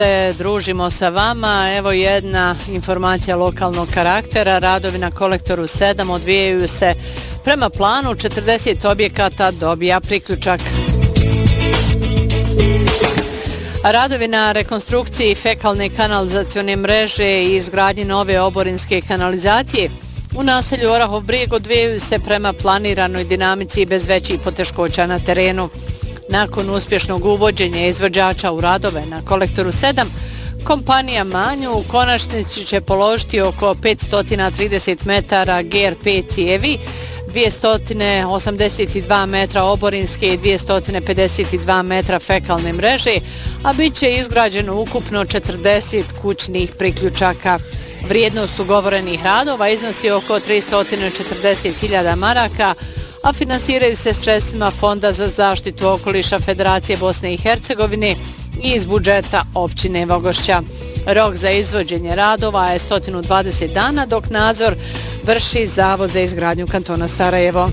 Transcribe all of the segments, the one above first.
Družimo sa vama. Evo jedna informacija lokalnog karaktera. Radovi na kolektoru 7 odvijaju se prema planu. 40 objekata dobija priključak. Radovi na rekonstrukciji fekalne kanalizacione mreže i izgradnji nove oborinske kanalizacije u naselju Orahov Brijeg odvijaju se prema planiranoj dinamici bez većih poteškoća na terenu. Nakon uspješnog uvođenja izvođača u radove na kolektoru 7, kompanija Manju u konačnici će položiti oko 530 metara GRP cijevi, 282 metra oborinske i 252 metra fekalne mreže, a bit će izgrađeno ukupno 40 kućnih priključaka. Vrijednost ugovorenih radova iznosi oko 340.000 maraka, a finansiraju se sredstvima Fonda za zaštitu okoliša Federacije Bosne i Hercegovine i iz budžeta općine Vogošća. Rok za izvođenje radova je 120 dana, dok nadzor vrši Zavod za izgradnju kantona Sarajevo.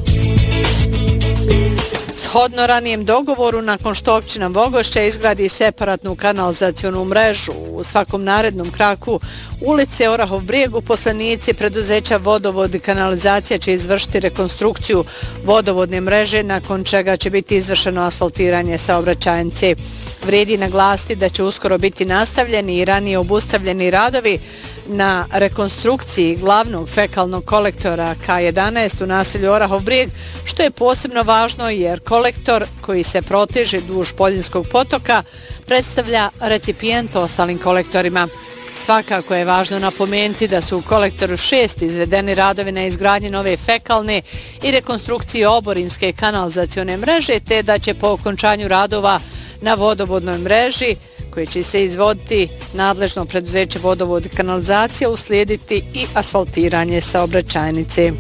Shodno ranijem dogovoru, nakon što općina Vogošća izgradi separatnu kanalizacionu mrežu u svakom narednom kraku ulice Orahov Brijeg, uposlenici preduzeća Vodovod i kanalizacija će izvršiti rekonstrukciju vodovodne mreže, nakon čega će biti izvršeno asfaltiranje saobraćajnice. Vrijedi naglasiti da će uskoro biti nastavljeni i ranije obustavljeni radovi na rekonstrukciji glavnog fekalnog kolektora K11 u naselju Orahov Brijeg, što je posebno važno jer kolektor koji se proteže duž Poljinskog potoka predstavlja recipijent ostalim kolektorima. Svakako je važno napomenuti da su u kolektoru 6 izvedeni radovi na izgradnji nove fekalne i rekonstrukcije oborinske kanalizacione mreže, te da će po okončanju radova na vodovodnoj mreži, koje će se izvoditi nadležno preduzeće Vodovod i kanalizacija, uslijediti i asfaltiranje saobraćajnice.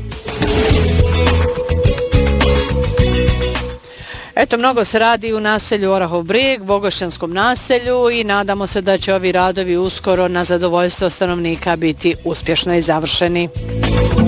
Eto, mnogo se radi u naselju Orahov Brijeg, Vogošćanskom naselju, i nadamo se da će ovi radovi uskoro na zadovoljstvo stanovnika biti uspješno i završeni.